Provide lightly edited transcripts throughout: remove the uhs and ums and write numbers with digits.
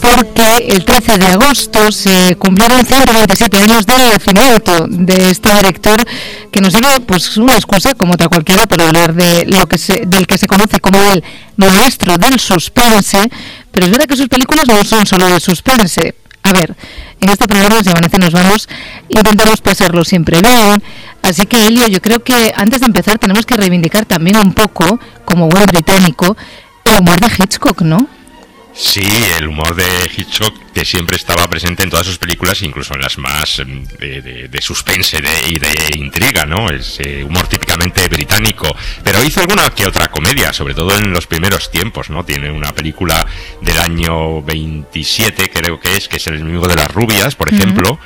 porque el 13 de agosto se cumplieron 127 años del nacimiento de este director, que nos sirve pues una excusa como otra cualquiera para hablar de del que se conoce como el maestro del suspense. Pero es verdad que sus películas no son solo de suspense. A ver, en este programa de Amanece Nos Vamos intentamos pasarlo siempre bien, así que Elio, yo creo que antes de empezar tenemos que reivindicar también un poco, como buen británico, el humor de Hitchcock, ¿no? Sí, el humor de Hitchcock, que siempre estaba presente en todas sus películas, incluso en las más de suspense y de intriga, ¿no? Ese humor típicamente británico, pero hizo alguna que otra comedia, sobre todo en los primeros tiempos, ¿no? Tiene una película del año 27, creo que es El enemigo de las rubias, por ejemplo,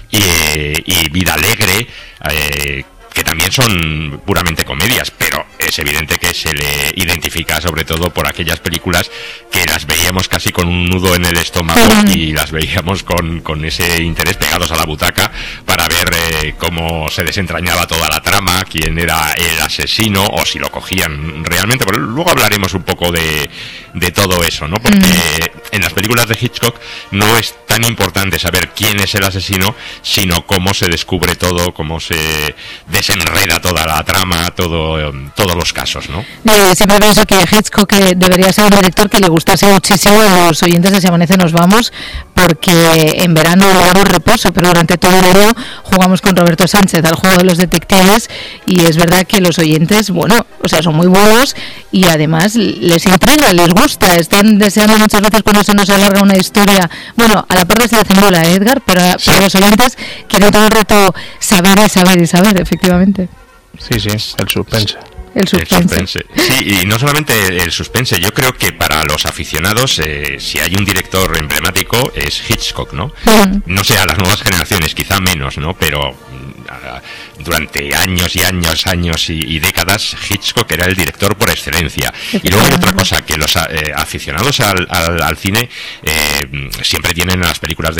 y Vida alegre, que también son puramente comedias, pero es evidente que se le identifica sobre todo por aquellas películas que las veíamos casi con un nudo en el estómago y las veíamos con ese interés pegados a la butaca para ver cómo se desentrañaba toda la trama, quién era el asesino o si lo cogían realmente. Pero luego hablaremos un poco de todo eso, ¿no? Porque en las películas de Hitchcock no es tan importante saber quién es el asesino, sino cómo se descubre todo, cómo se desenreda toda la trama, todos los casos, ¿no? Siempre pienso que Hitchcock debería ser un director que le gustase muchísimo a los oyentes de Si Amanece Nos Vamos, porque en verano lo hago reposo, pero durante todo el año jugamos con Roberto Sánchez al juego de los detectives, y es verdad que los oyentes, bueno, o sea, son muy buenos y además les intriga, les gusta, están deseando muchas veces cuando se nos alarga una historia, bueno, a la par de se hacen bola, Edgar, pero los oyentes quieren todo el rato saber y saber y saber, efectivamente. Sí, el suspense. El suspense. Sí, y no solamente el suspense, yo creo que para los aficionados, si hay un director emblemático, es Hitchcock, ¿no? No sé, a las nuevas generaciones quizá menos, ¿no? Pero durante años y décadas, Hitchcock era el director por excelencia. Y luego hay otra cosa, que los aficionados al cine siempre tienen a las películas de